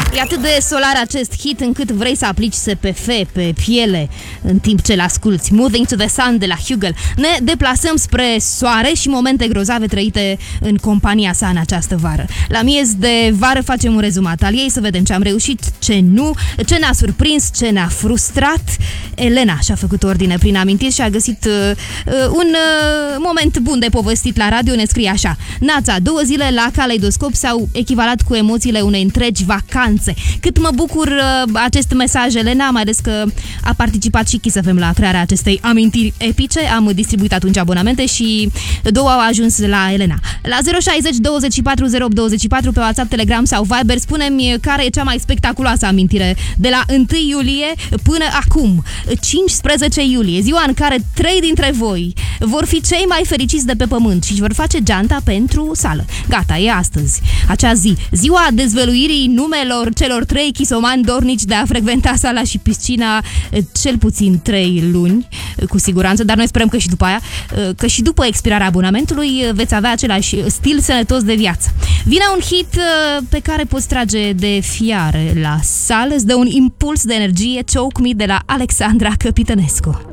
E atât de solar acest hit încât vrei să aplici SPF pe piele în timp ce l-asculti. Moving to the Sun de la Hugel. Ne deplasăm spre soare și momente grozave trăite în compania sa în această vară. La miez de vară facem un rezumat al ei să vedem ce am reușit, ce nu, ce ne-a surprins, ce ne-a frustrat. Elena și-a făcut ordine prin amintiri și a găsit un moment bun de povestit la radio. Ne scrie așa: Nața, 2 zile la Caleidoscop s-au echivalat cu emoțiile unei întregi vacanțe. Cât mă bucur acest mesaj, Elena, mai ales că a participat și Kiss FM la crearea acestei amintiri epice. Am distribuit atunci abonamente și 2 au ajuns la Elena. La 060 24 08 24 pe WhatsApp, Telegram sau Viber, spune-mi care e cea mai spectaculoasă amintire de la 1 iulie până acum, 15 iulie, ziua în care 3 dintre voi vor fi cei mai fericiți de pe pământ și vor face geanta pentru sală. Gata, e astăzi acea zi, ziua dezvăluirii numelor celor 3 chisomani dornici de a frecventa sala și piscina cel puțin 3 luni, cu siguranță, dar noi sperăm că și după aia, că și după expirarea abonamentului veți avea același stil sănătos de viață. Vine un hit pe care poți trage de fiare la sală, îți dă un impuls de energie, Choke Me de la Alexandra Căpitănescu.